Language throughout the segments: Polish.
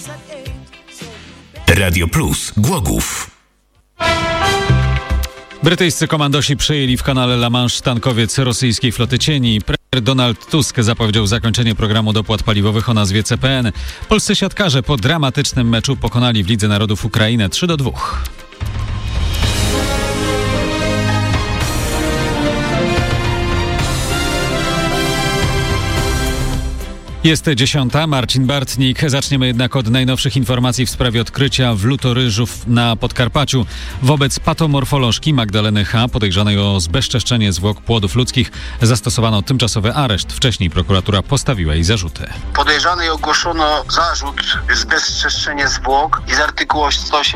Radio Plus Głogów. Brytyjscy komandosi przejęli w kanale La Manche tankowiec rosyjskiej floty cieni. Premier Donald Tusk zapowiedział zakończenie programu dopłat paliwowych o nazwie CPN. Polscy siatkarze po dramatycznym meczu pokonali w Lidze Narodów Ukrainę 3-2. Jest 10. Marcin Bartnik. Zaczniemy jednak od najnowszych informacji w sprawie odkrycia wlutoryżów na Podkarpaciu. Wobec patomorfolożki Magdaleny H., podejrzanej o zbezczeszczenie zwłok płodów ludzkich, zastosowano tymczasowy areszt. Wcześniej prokuratura postawiła jej zarzuty. Podejrzanej ogłoszono zarzut zbezczeszczenie zwłok i z artykułu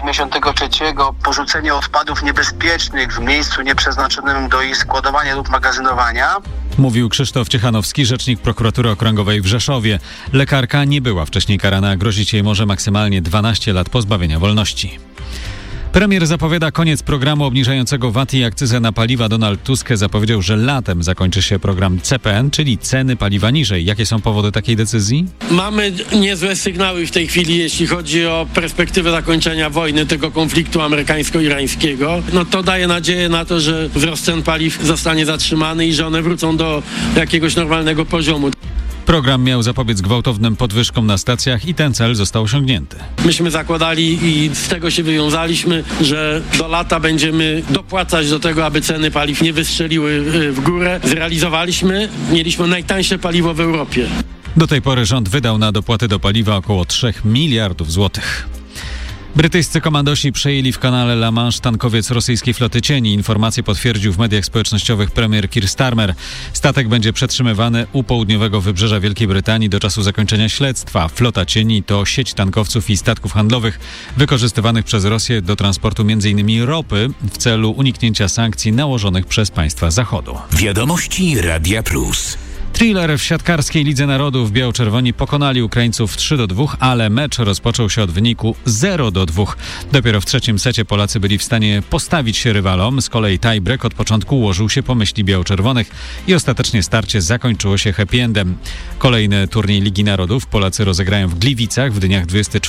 183 porzucenie odpadów niebezpiecznych w miejscu nieprzeznaczonym do ich składowania lub magazynowania. Mówił Krzysztof Ciechanowski, rzecznik prokuratury okręgowej w Rzeszowie. Lekarka nie była wcześniej karana, grozić jej może maksymalnie 12 lat pozbawienia wolności. Premier zapowiada koniec programu obniżającego VAT i akcyzę na paliwa. Donald Tusk zapowiedział, że latem zakończy się program CPN, czyli ceny paliwa niżej. Jakie są powody takiej decyzji? Mamy niezłe sygnały w tej chwili, jeśli chodzi o perspektywę zakończenia wojny, tego konfliktu amerykańsko-irańskiego. No to daje nadzieję na to, że wzrost cen paliw zostanie zatrzymany i że one wrócą do jakiegoś normalnego poziomu. Program miał zapobiec gwałtownym podwyżkom na stacjach i ten cel został osiągnięty. Myśmy zakładali i z tego się wywiązaliśmy, że do lata będziemy dopłacać do tego, aby ceny paliw nie wystrzeliły w górę. Zrealizowaliśmy, mieliśmy najtańsze paliwo w Europie. Do tej pory rząd wydał na dopłaty do paliwa około 3 miliardów złotych. Brytyjscy komandosi przejęli w kanale La Manche tankowiec rosyjskiej floty cieni. Informację potwierdził w mediach społecznościowych premier Keir Starmer. Statek będzie przetrzymywany u południowego wybrzeża Wielkiej Brytanii do czasu zakończenia śledztwa. Flota cieni to sieć tankowców i statków handlowych wykorzystywanych przez Rosję do transportu m.in. ropy w celu uniknięcia sankcji nałożonych przez państwa Zachodu. Wiadomości Radia Plus. Thriller w siatkarskiej Lidze Narodów. Biało-czerwoni pokonali Ukraińców 3-2, ale mecz rozpoczął się od wyniku 0-2. Dopiero w trzecim secie Polacy byli w stanie postawić się rywalom. Z kolei tie-break od początku ułożył się po myśli biało-czerwonych i ostatecznie starcie zakończyło się happy endem. Kolejny turniej Ligi Narodów Polacy rozegrają w Gliwicach w dniach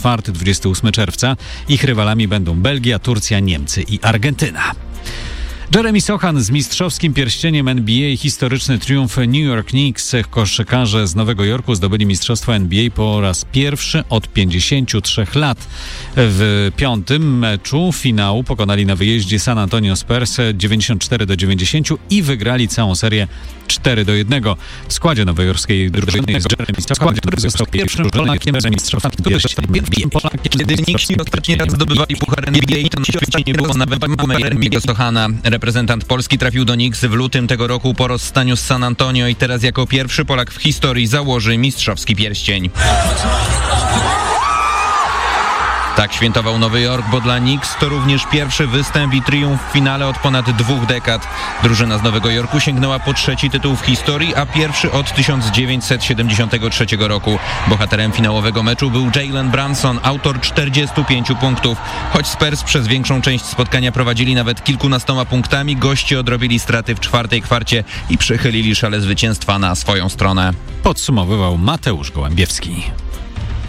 24-28 czerwca. Ich rywalami będą Belgia, Turcja, Niemcy i Argentyna. Jeremy Sochan z mistrzowskim pierścieniem NBA. Historyczny triumf New York Knicks. Koszykarze z Nowego Jorku zdobyli mistrzostwo NBA po raz pierwszy od 53 lat. W piątym meczu finału pokonali na wyjeździe San Antonio Spurs 94-90 i wygrali całą serię 4-1. W składzie nowojorskiej drużyny jest Jeremy Sochan, który został pierwszym Polakiem z mistrzostwa. Kiedy Knicks ostatni raz zdobywali puchar NBA, to na świecie nie było nawet Jeremy'ego Sochana. Reprezentant Polski trafił do Knicks w lutym tego roku po rozstaniu z San Antonio i teraz jako pierwszy Polak w historii założy mistrzowski pierścień. Tak świętował Nowy Jork, bo dla Knicks to również pierwszy występ i triumf w finale od ponad 2 dekad. Drużyna z Nowego Jorku sięgnęła po 3. tytuł w historii, a pierwszy od 1973 roku. Bohaterem finałowego meczu był Jalen Brunson, autor 45 punktów. Choć Spurs przez większą część spotkania prowadzili nawet kilkunastoma punktami, goście odrobili straty w 4. kwarcie i przechylili szale zwycięstwa na swoją stronę. Podsumowywał Mateusz Gołębiewski.